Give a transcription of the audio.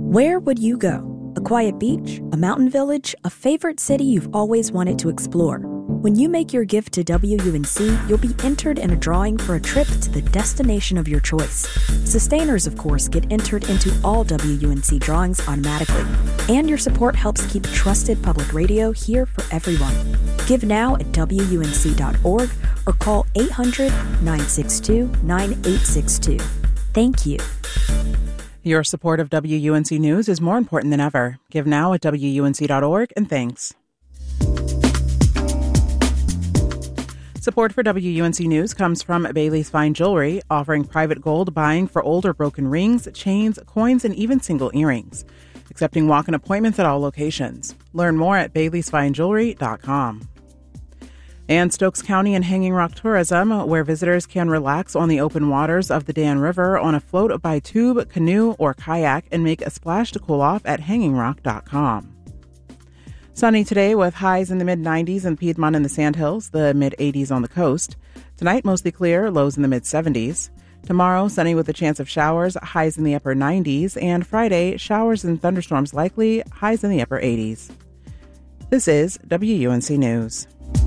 Where would you go? A quiet beach? A mountain village? A favorite city you've always wanted to explore? When you make your gift to WUNC, you'll be entered in a drawing for a trip to the destination of your choice. Sustainers, of course, get entered into all WUNC drawings automatically. And your support helps keep trusted public radio here for everyone. Give now at WUNC.org or call 800-962-9862. Thank you. Your support of WUNC News is more important than ever. Give now at WUNC.org, and thanks. Support for WUNC News comes from Bailey's Fine Jewelry, offering private gold buying for old or broken rings, chains, coins, and even single earrings. Accepting walk-in appointments at all locations. Learn more at baileysfinejewelry.com. And Stokes County and Hanging Rock Tourism, where visitors can relax on the open waters of the Dan River on a float by tube, canoe, or kayak and make a splash to cool off at hangingrock.com. Sunny today with highs in the mid-90s in Piedmont and the Sandhills, the mid-80s on the coast. Tonight, mostly clear, lows in the mid-70s. Tomorrow, sunny with a chance of showers, highs in the upper 90s. And Friday, showers and thunderstorms likely, highs in the upper 80s. This is WUNC News.